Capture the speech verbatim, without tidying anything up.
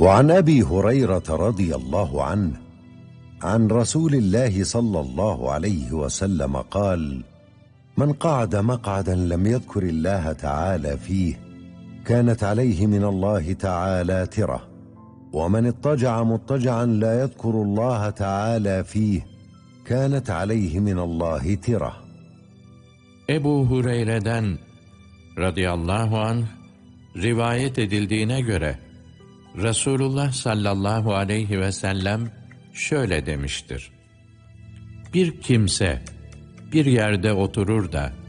وعن أبي هريرة رضي الله عنه عن رسول الله صلى الله عليه وسلم قال: من قعد مقعدا لم يذكر الله تعالى فيه كانت عليه من الله تعالى ترة، ومن اضطجع مضطجعا لا يذكر الله تعالى فيه كانت عليه min Allahi tira. Ebu Hureyre'den radıyallahu anh rivayet edildiğine göre Resulullah sallallahu aleyhi ve sellem şöyle demiştir: bir kimse bir yerde oturur da